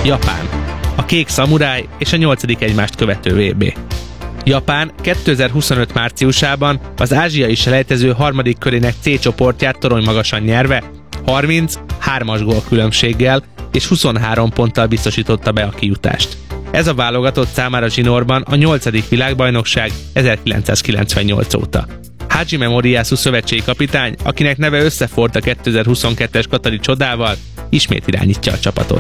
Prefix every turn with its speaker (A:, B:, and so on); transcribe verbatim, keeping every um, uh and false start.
A: Japán. A kék szamuráj és a nyolcadik egymást követő vé bé. Japán kétezer-huszonöt márciusában az ázsiai selejtező harmadik körének C csoportját toronymagasan nyerve harminchárom gól különbséggel és huszonhárom ponttal biztosította be a kijutást. Ez a válogatott számára zsinórban a nyolcadik világbajnokság ezerkilencszázkilencvennyolc óta. Hajime Moriyasu szövetségi kapitány, akinek neve összeforrt a kétezer-huszonkettes katari csodával, ismét irányítja a csapatot.